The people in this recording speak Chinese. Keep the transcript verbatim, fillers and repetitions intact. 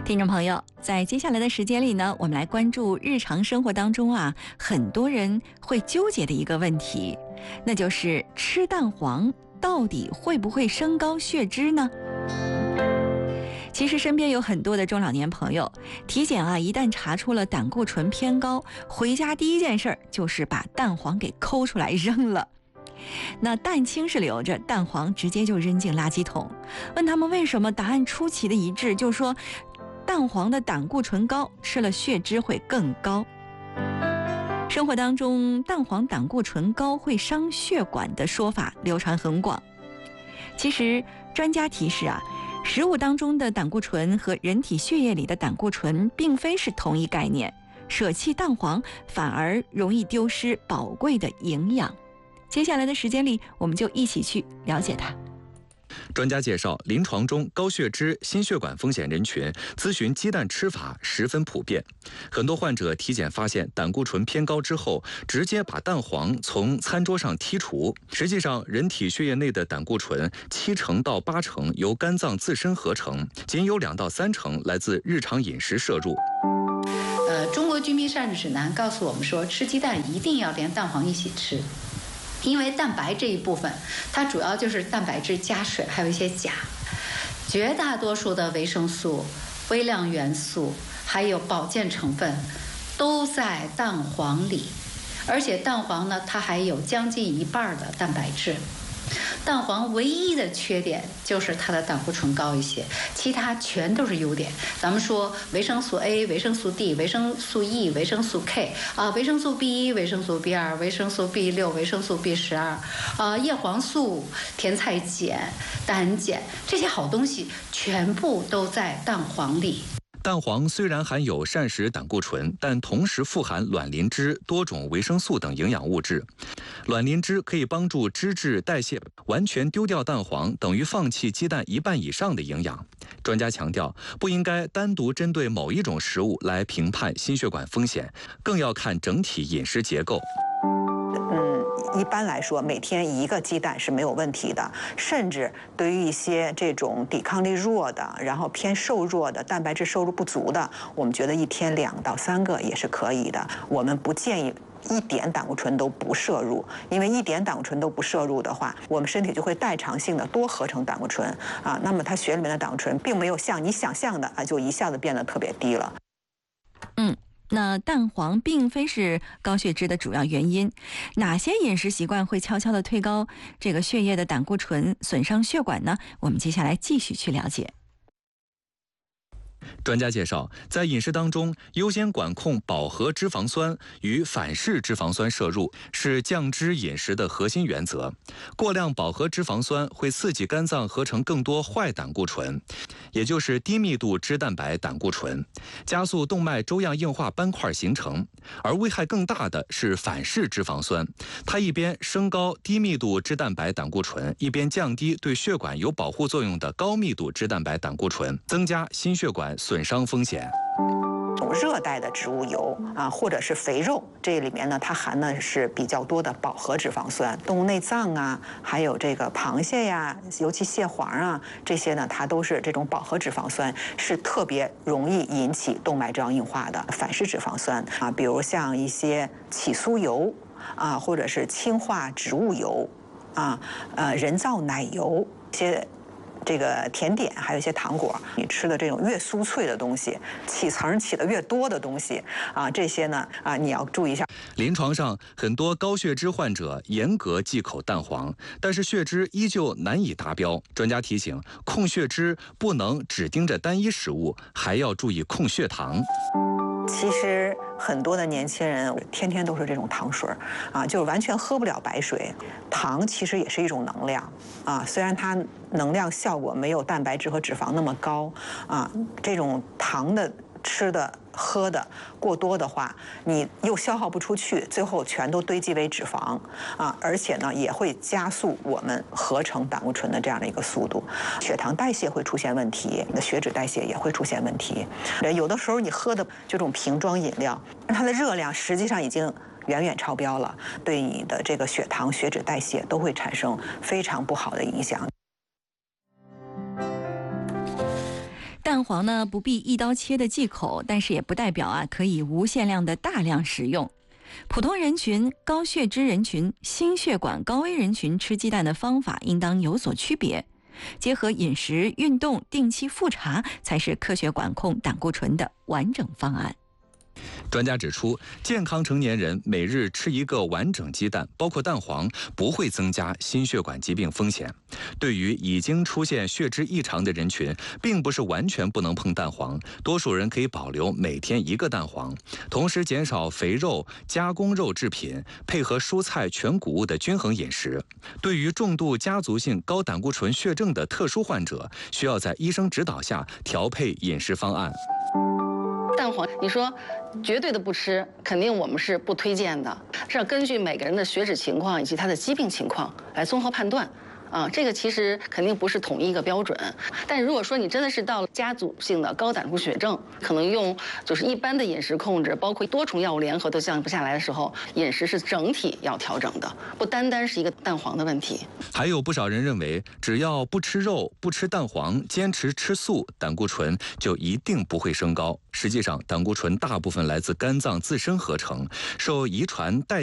听众朋友，在接下来的时间里呢，我们来关注日常生活当中啊，很多人会纠结的一个问题，那就是吃蛋黄到底会不会升高血脂呢？其实身边有很多的中老年朋友，体检啊，一旦查出了胆固醇偏高，回家第一件事就是把蛋黄给抠出来扔了。那蛋清是留着，蛋黄直接就扔进垃圾桶。问他们为什么，答案出奇的一致，就说蛋黄的胆固醇高，吃了血脂会更高。生活当中蛋黄胆固醇高会伤血管的说法流传很广。其实专家提示啊，食物当中的胆固醇和人体血液里的胆固醇并非是同一概念，舍弃蛋黄反而容易丢失宝贵的营养。接下来的时间里，我们就一起去了解它。 专家介绍，临床中高血脂、心血管风险人群咨询鸡蛋吃法十分普遍。很多患者体检发现胆固醇偏高之后，直接把蛋黄从餐桌上剔除。实际上，人体血液内的胆固醇七成到八成由肝脏自身合成，仅有两到三成来自日常饮食摄入。 呃，中国居民膳食指南告诉我们说，吃鸡蛋一定要连蛋黄一起吃。因为蛋白这一部分，它主要就是蛋白质加水，还有一些钾。绝大多数的维生素、微量元素，还有保健成分，都在蛋黄里。而且蛋黄呢，它还有将近一半的蛋白质。蛋黄唯一的缺点就是它的胆固醇高一些，其他全都是优点。咱们说维生素 A、维生素 D、维生素 E、维生素 K 啊，维生素 B 一、维生素 B 二、维生素 B 六、维生素 B 十二啊，叶黄素、甜菜碱、胆碱，这些好东西全部都在蛋黄里。 蛋黄虽然含有膳食胆固醇，但同时富含卵磷脂、多种维生素等营养物质。卵磷脂可以帮助脂质代谢，完全丢掉蛋黄等于放弃鸡蛋一半以上的营养。专家强调，不应该单独针对某一种食物来评判心血管风险，更要看整体饮食结构。 嗯，一般来说，每天一个鸡蛋是没有问题的。甚至对于一些这种抵抗力弱的，然后偏瘦弱的、蛋白质摄入不足的，我们觉得一天两到三个也是可以的。我们不建议一点胆固醇都不摄入，因为一点胆固醇都不摄入的话，我们身体就会代偿性的多合成胆固醇啊。那么它血里面的胆固醇并没有像你想象的啊，就一下子变得特别低了。 嗯。那蛋黄并非是高血脂的主要原因，哪些饮食习惯会悄悄地推高这个血液的胆固醇，损伤血管呢？我们接下来继续去了解。 专家介绍，在饮食当中，优先管控饱和脂肪酸与反式脂肪酸摄入是降脂饮食的核心原则。过量饱和脂肪酸会刺激肝脏合成更多坏胆固醇，也就是低密度脂蛋白胆固醇，加速动脉粥样硬化斑块形成。而危害更大的是反式脂肪酸，它一边升高低密度脂蛋白胆固醇，一边降低对血管有保护作用的高密度脂蛋白胆固醇，增加心血管损伤风险。 热带的植物油啊，或者是肥肉，这里面呢，它含的是比较多的饱和脂肪酸。动物内脏啊，还有这个螃蟹呀，尤其蟹黄啊，这些呢，它都是这种饱和脂肪酸，是特别容易引起动脉粥样硬化的反式脂肪酸啊，比如像一些起酥油啊，或者是氢化植物油啊，呃，人造奶油这些。这个甜点还有一些糖果，你吃的这种越酥脆的东西，起层起的越多的东西啊，这些呢啊你要注意一下。 临床上，很多高血脂患者严格忌口蛋黄，但是血脂依旧难以达标。专家提醒，控血脂不能只盯着单一食物，还要注意控血糖。 其实很多的年轻人天天都是这种糖水啊，就是完全喝不了白水。糖其实也是一种能量啊，虽然它能量效果没有蛋白质和脂肪那么高啊，这种糖的吃的喝的过多的话，你又消耗不出去，最后全都堆积为脂肪啊，而且呢也会加速我们合成胆固醇的这样的一个速度，血糖代谢会出现问题，你的血脂代谢也会出现问题。有的时候你喝的这种瓶装饮料，它的热量实际上已经远远超标了，对你的这个血糖、血脂代谢都会产生非常不好的影响。 蛋黄呢不必一刀切的忌口，但是也不代表啊可以无限量的大量食用。普通人群、高血脂人群、心血管高危人群吃鸡蛋的方法应当有所区别，结合饮食、运动、定期复查，才是科学管控胆固醇的完整方案。 专家指出，健康成年人每日吃一个完整鸡蛋，包括蛋黄，不会增加心血管疾病风险。对于已经出现血脂异常的人群，并不是完全不能碰蛋黄，多数人可以保留每天一个蛋黄，同时减少肥肉、加工肉制品，配合蔬菜、全谷物的均衡饮食。对于重度家族性高胆固醇血症的特殊患者，需要在医生指导下调配饮食方案。 蛋黄，你说绝对的不吃，肯定我们是不推荐的，是要根据每个人的血脂情况以及他的疾病情况来综合判断。啊，这个其实肯定不是统一一个标准，但如果说你真的是到了家族性的高胆固醇血症，可能用就是一般的饮食控制，包括多重药物联合都降不下来的时候，饮食是整体要调整的，不单单是一个蛋黄的问题。 还有不少人认为，只要不吃肉、不吃蛋黄，坚持吃素，胆固醇就一定不会升高。实际上，胆固醇大部分来自肝脏自身合成，受遗传代